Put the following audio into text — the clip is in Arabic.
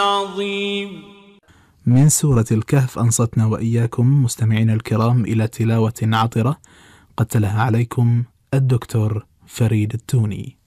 عظيم. من سورة الكهف أنصتنا وإياكم مستمعينا الكرام إلى تلاوة عطرة قد تلاها عليكم الدكتور فريد التوني.